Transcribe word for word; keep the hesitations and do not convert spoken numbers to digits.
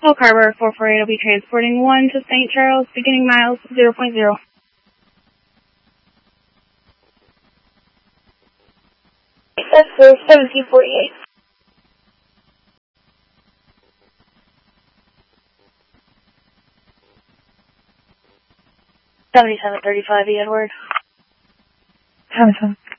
Oak Harbor four four eight will be transporting one to Saint Charles, beginning miles zero point zero. That's for seventeen forty-eight. seventy-seven thirty-five, E. Edward. seventy-seven.